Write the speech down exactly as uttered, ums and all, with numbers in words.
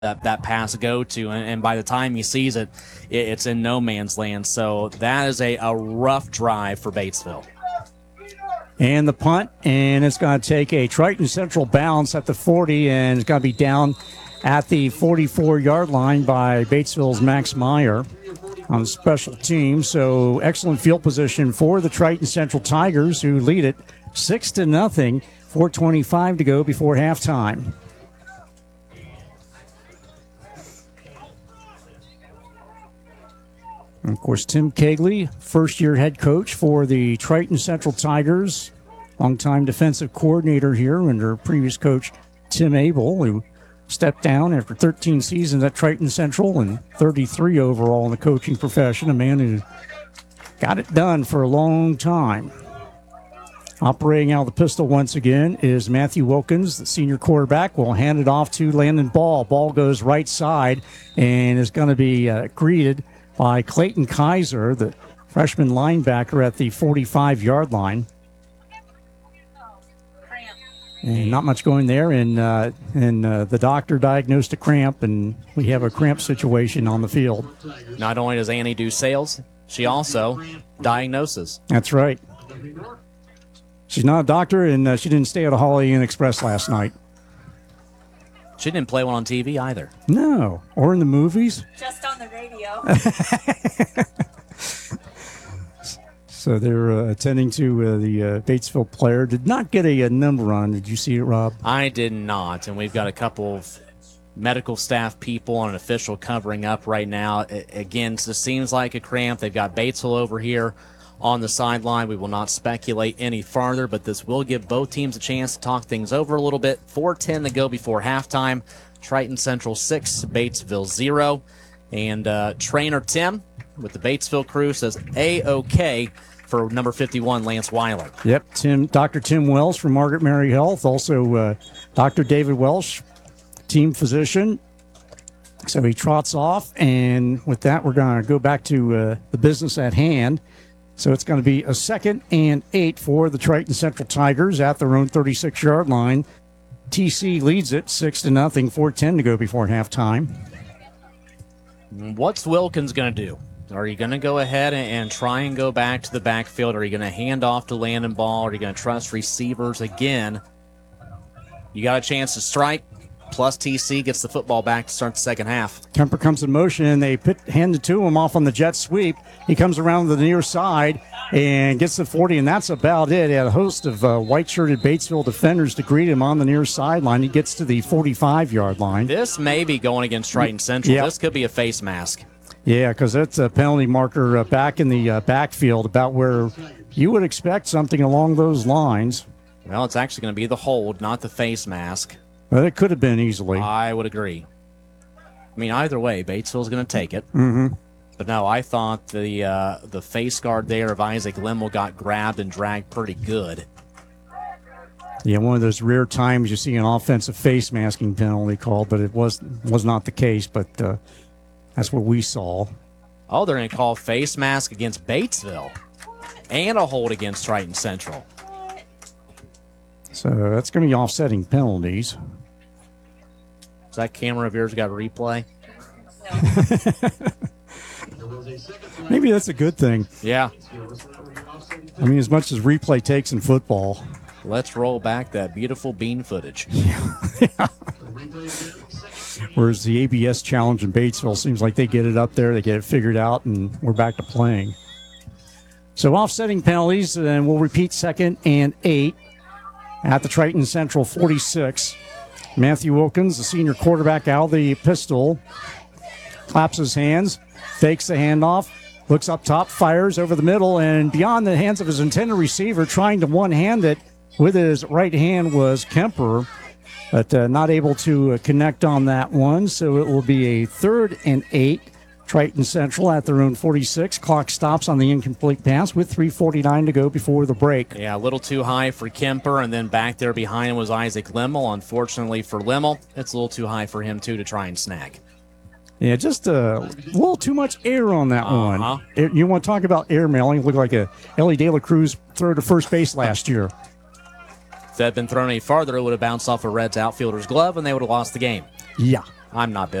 that, that pass go to, and, and by the time he sees it, it, it's in no man's land. So that is a, a rough drive for Batesville. And the punt, and it's going to take a Triton Central bounce at the forty, and it's going to be down at the forty-four-yard line by Batesville's Max Meyer on special team. So excellent field position for the Triton Central Tigers, who lead it six to nothing. four twenty-five to go before halftime. And of course, Tim Kegley, first-year head coach for the Triton Central Tigers, longtime defensive coordinator here under previous coach Tim Abel, who stepped down after thirteen seasons at Triton Central and thirty-three overall in the coaching profession, a man who got it done for a long time. Operating out of the pistol once again is Matthew Wilkins, the senior quarterback. Will hand it off to Landon Ball. Ball goes right side and is going to be uh, greeted by Clayton Kaiser, the freshman linebacker at the forty-five-yard line. And not much going there, and uh, and uh, the doctor diagnosed a cramp, and we have a cramp situation on the field. Not only does Annie do sales, she also diagnoses. That's right. She's not a doctor, and uh, she didn't stay at a Holiday Inn Express last night. She didn't play one on T V either. No, or in the movies. Just on the radio. So they're uh, attending to uh, the uh, Batesville player. Did not get a, a number on. Did you see it, Rob? I did not, and we've got a couple of medical staff people and an official covering up right now. I, again, it seems like a cramp. They've got Batesville over here on the sideline. We will not speculate any farther, but this will give both teams a chance to talk things over a little bit. four ten to go before halftime. Triton Central six, Batesville zero. And uh, trainer Tim with the Batesville crew says A-OK for number fifty-one, Lance Weiler. Yep, Tim, Doctor Tim Welsh from Margaret Mary Health. Also, uh, Doctor David Welsh, team physician. So he trots off, and with that, we're going to go back to uh, the business at hand. So it's going to be a second and eight for the Triton Central Tigers at their own thirty-six-yard line. T C leads it six to nothing, four ten to go before halftime. What's Wilkins going to do? Are you going to go ahead and try and go back to the backfield? Are you going to hand off to Landon Ball? Are you going to trust receivers again? You got a chance to strike, plus T C gets the football back to start the second half. Kemper comes in motion, and they put, hand it to him off on the jet sweep. He comes around the near side and gets the forty, and that's about it. He had a host of uh, white-shirted Batesville defenders to greet him on the near sideline. He gets to the forty-five-yard line. This may be going against Triton Central. Yep. This could be a face mask. Yeah, because that's a penalty marker uh, back in the uh, backfield, about where you would expect something along those lines. Well, it's actually going to be the hold, not the face mask. But it could have been easily. I would agree. I mean, either way, Batesville's going to take it. Mm-hmm. But no, I thought the uh, the face guard there of Isaac Limmel got grabbed and dragged pretty good. Yeah, one of those rare times you see an offensive face masking penalty called, but it was was not the case. But uh, that's what we saw. Oh, they're going to call face mask against Batesville and a hold against Triton Central. So that's going to be offsetting penalties. Is that camera of yours got a replay? Maybe that's a good thing. Yeah. I mean, as much as replay takes in football. Let's roll back that beautiful bean footage. Yeah. Whereas the A B S challenge in Batesville seems like they get it up there, they get it figured out, and we're back to playing. So offsetting penalties, and we'll repeat second and eight at the Triton Central forty-six. Matthew Wilkins, the senior quarterback, out of the pistol, claps his hands, fakes the handoff, looks up top, fires over the middle, and beyond the hands of his intended receiver, trying to one-hand it with his right hand was Kemper, but uh, not able to uh, connect on that one. So it will be a third and eight. Triton Central at their own forty-six. Clock stops on the incomplete pass with three forty-nine to go before the break. Yeah, a little too high for Kemper, and then back there behind him was Isaac Limmel. Unfortunately for Limmel, it's a little too high for him, too, to try and snag. Yeah, just a little too much air on that uh-huh. one. It, you want to talk about air mailing? Looked like a Ellie De La Cruz throw to first base last year. If that had been thrown any farther, it would have bounced off a Reds outfielder's glove, and they would have lost the game. Yeah. I'm not